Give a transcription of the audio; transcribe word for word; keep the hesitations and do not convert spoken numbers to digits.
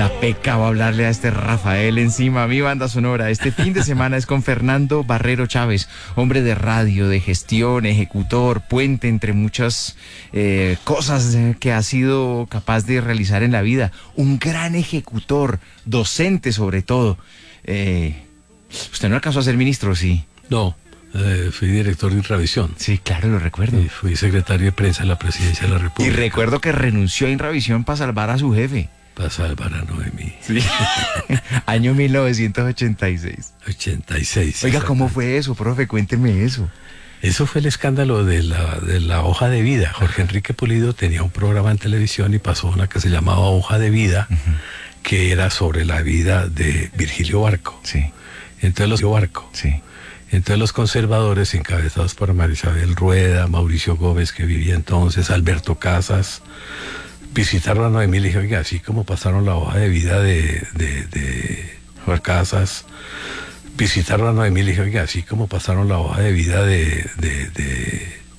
Da pecado hablarle a este Rafael encima. Mi banda sonora este fin de semana es con Fernando Barrero Chávez, hombre de radio, de gestión, ejecutor, puente entre muchas eh, cosas que ha sido capaz de realizar en la vida. Un gran ejecutor, docente sobre todo. Eh, ¿Usted no alcanzó a ser ministro, sí? No, eh, fui director de Intravisión. Sí, claro, lo recuerdo. Y fui secretario de prensa de la Presidencia de la República. Y recuerdo que renunció a Intravisión para salvar a su jefe. Para salvar a Noemí. Sí. Año mil novecientos ochenta y seis. ochenta y seis. Oiga, ¿cómo fue eso, profe? Cuénteme eso. Eso fue el escándalo de la, de la hoja de vida. Jorge Enrique Pulido tenía un programa en televisión y pasó una que se llamaba Hoja de Vida, uh-huh. que era sobre la vida de Virgilio Barco. Sí. Entonces los Barco. Sí. Entonces los conservadores, encabezados por María Isabel Rueda, Mauricio Gómez, que vivía entonces, Alberto Casas, visitaron a Noemí y le dije, oiga, así como pasaron la hoja de vida de, de, de Jorge Casas, visitaron a Noemí y le dije, oiga, así como pasaron la hoja de vida de, de, de